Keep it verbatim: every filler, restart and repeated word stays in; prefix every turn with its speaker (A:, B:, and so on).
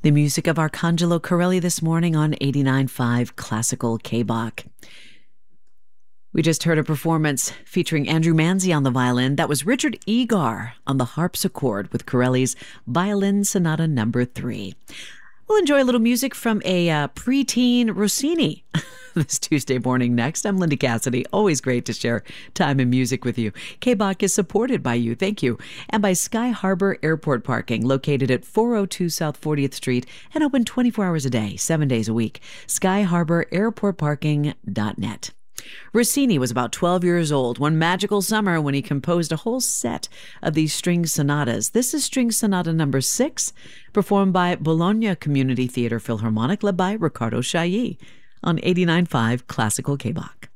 A: The music of Arcangelo Corelli this morning on eighty-nine point five Classical K-Bach. We just heard a performance featuring Andrew Manzi on the violin. That was Richard Egar on the harpsichord with Corelli's Violin Sonata Number Three. We'll enjoy a little music from a uh, preteen Rossini this Tuesday morning next. I'm Linda Cassidy. Always great to share time and music with you. K-Bach is supported by you. Thank you. And by Sky Harbor Airport Parking, located at four oh two South fortieth Street and open twenty-four hours a day, seven days a week. sky harbor airport parking dot net. Rossini was about twelve years old one magical summer when he composed a whole set of these string sonatas. This is String Sonata Number Six, performed by Bologna Community Theatre Philharmonic, led by Riccardo Chailly on eighty-nine point five Classical K-Bach.